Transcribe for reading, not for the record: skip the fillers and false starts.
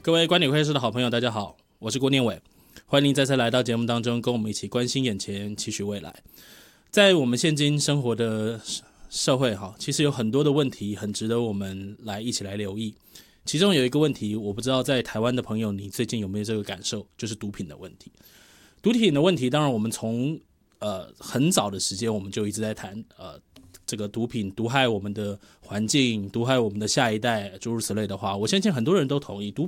各位观点会社的好朋友，大家好，我是郭念伟，欢迎您再次来到节目当中，跟我们一起关心眼前，期许未来。在我们现今生活的社会，其实有很多的问题很值得我们一起来留意。其中有一个问题，我不知道在台湾的朋友，你最近有没有这个感受，就是毒品的问题。毒品的问题，当然我们从很早的时间我们就一直在谈这个毒品毒害我们的环境，毒害我们的下一代，诸如此类的话，我相信很多人都同意，毒